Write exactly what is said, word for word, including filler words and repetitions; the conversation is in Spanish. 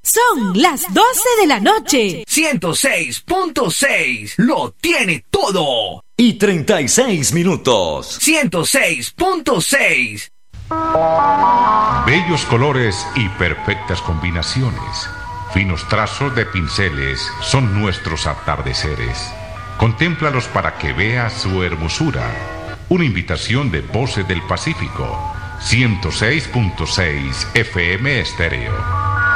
Son las doce de la noche. ciento seis punto seis lo tiene todo. Y treinta y seis minutos. ciento seis punto seis. Bellos colores y perfectas combinaciones. Finos trazos de pinceles son nuestros atardeceres. Contémplalos para que veas su hermosura. Una invitación de Voces del Pacífico. ciento seis punto seis F M Estéreo.